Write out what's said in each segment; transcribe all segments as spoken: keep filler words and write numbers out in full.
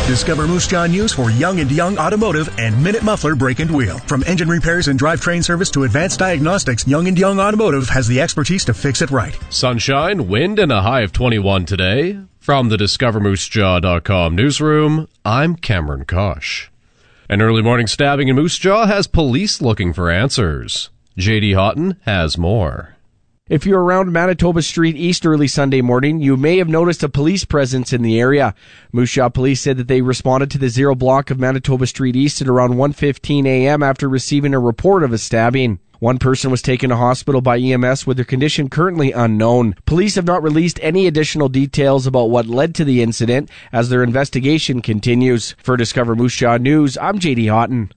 Discover Moose Jaw News for Young and Young Automotive and Minute Muffler Brake and Wheel. From engine repairs and drivetrain service to advanced diagnostics, Young and Young Automotive has the expertise to fix it right. Sunshine, wind, and a high of twenty-one today. From the Discover Moose Jaw dot com newsroom, I'm Cameron Kosh. An early morning stabbing in Moose Jaw has police looking for answers. J D Houghton has more. If you're around Manitoba Street East early Sunday morning, you may have noticed a police presence in the area. Moose Jaw police said that they responded to the zero block of Manitoba Street East at around one fifteen a.m. after receiving a report of a stabbing. One person was taken to hospital by E M S with their condition currently unknown. Police have not released any additional details about what led to the incident as their investigation continues. For Discover Moose Jaw News, I'm J D Houghton.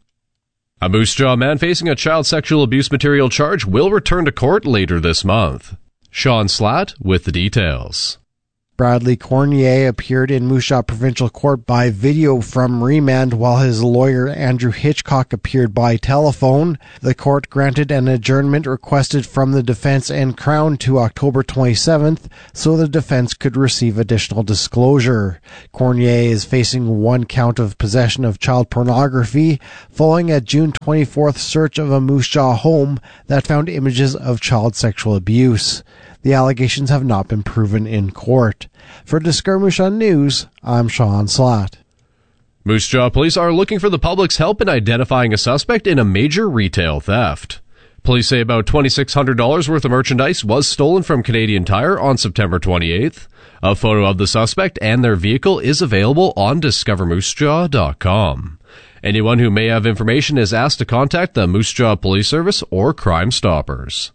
A Moose Jaw man facing a child sexual abuse material charge will return to court later this month. Sean Slatt with the details. Bradley Cornier appeared in Moose Jaw Provincial Court by video from remand while his lawyer Andrew Hitchcock appeared by telephone. The court granted an adjournment requested from the defense and Crown to October twenty-seventh so the defense could receive additional disclosure. Cornier is facing one count of possession of child pornography following a June twenty-fourth search of a Moose Jaw home that found images of child sexual abuse. The allegations have not been proven in court. For Discover Moose Jaw News, I'm Sean Slatt. Moose Jaw police are looking for the public's help in identifying a suspect in a major retail theft. Police say about twenty-six hundred dollars worth of merchandise was stolen from Canadian Tire on September twenty-eighth. A photo of the suspect and their vehicle is available on Discover Moose Jaw dot com. Anyone who may have information is asked to contact the Moose Jaw Police Service or Crime Stoppers.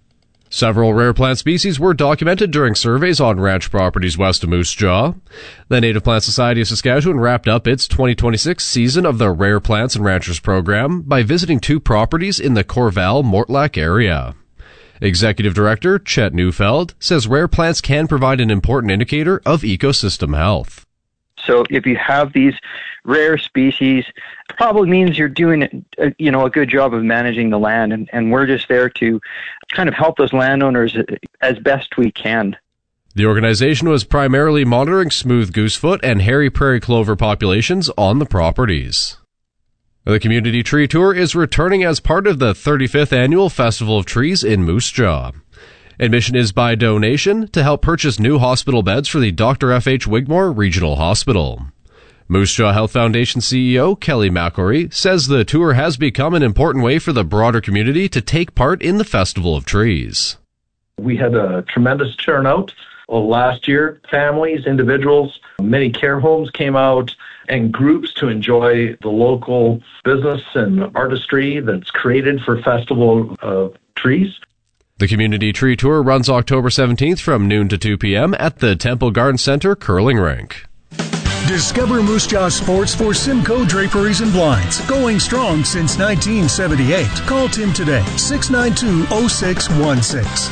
Several rare plant species were documented during surveys on ranch properties west of Moose Jaw. The Native Plant Society of Saskatchewan wrapped up its twenty twenty-six season of the Rare Plants and Ranchers program by visiting two properties in the Corval-Mortlach area. Executive Director Chet Neufeld says rare plants can provide an important indicator of ecosystem health. So if you have these rare species, it probably means you're doing, a, you know, a good job of managing the land, and, and we're just there to kind of help those landowners as best we can. The organization was primarily monitoring smooth goosefoot and hairy prairie clover populations on the properties. The Community Tree Tour is returning as part of the thirty-fifth Annual Festival of Trees in Moose Jaw. Admission is by donation to help purchase new hospital beds for the Doctor F H Wigmore Regional Hospital. Moose Jaw Health Foundation C E O Kelly McElry says the tour has become an important way for the broader community to take part in the Festival of Trees. We had a tremendous turnout last year. Families, individuals, many care homes came out, and groups to enjoy the local business and artistry that's created for Festival of Trees. The Community Tree Tour runs October seventeenth from noon to two p.m. at the Temple Garden Center Curling Rink. Discover Moose Jaw Sports for Simcoe Draperies and Blinds. Going strong since nineteen seventy-eight. Call Tim today, six nine two, oh six one six.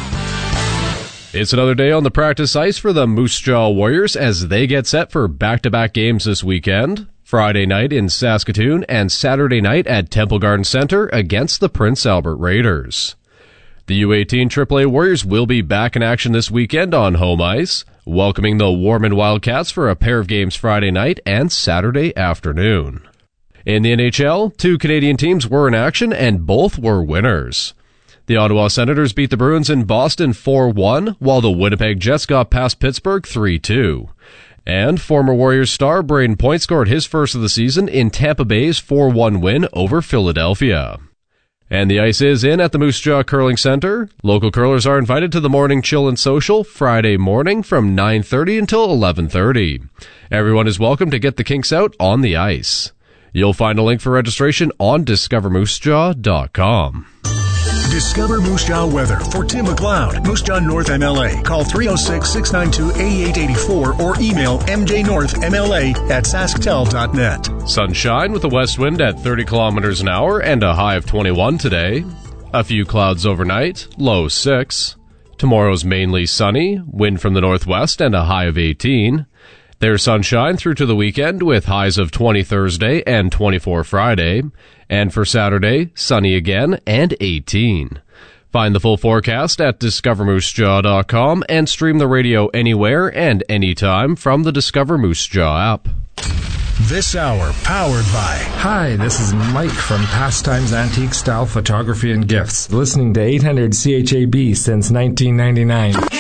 It's another day on the practice ice for the Moose Jaw Warriors as they get set for back-to-back games this weekend. Friday night in Saskatoon and Saturday night at Temple Garden Center against the Prince Albert Raiders. The U eighteen triple A Warriors will be back in action this weekend on home ice, welcoming the Warman Wildcats for a pair of games Friday night and Saturday afternoon. In the N H L, two Canadian teams were in action and both were winners. The Ottawa Senators beat the Bruins in Boston four one, while the Winnipeg Jets got past Pittsburgh three two. And former Warriors star Brayden Point scored his first of the season in Tampa Bay's four one win over Philadelphia. And the ice is in at the Moose Jaw Curling Center. Local curlers are invited to the morning chill and social Friday morning from nine thirty until eleven thirty. Everyone is welcome to get the kinks out on the ice. You'll find a link for registration on Discover Moose Jaw dot com. Discover Moose Jaw weather for Tim McLeod, Moose Jaw North M L A. Call three oh six, six nine two, eight eight eight four or email m j north m l a at sasktel dot net. Sunshine with a west wind at thirty kilometers an hour and a high of twenty-one today. A few clouds overnight, low six. Tomorrow's mainly sunny, wind from the northwest and a high of eighteen. There's sunshine through to the weekend with highs of twenty Thursday and twenty-four Friday. And for Saturday, sunny again and eighteen. Find the full forecast at discover moose jaw dot com and stream the radio anywhere and anytime from the Discover Moose Jaw app. This hour powered by... Hi, this is Mike from Pastimes Antique Style Photography and Gifts, listening to eight hundred C H A B since nineteen ninety-nine.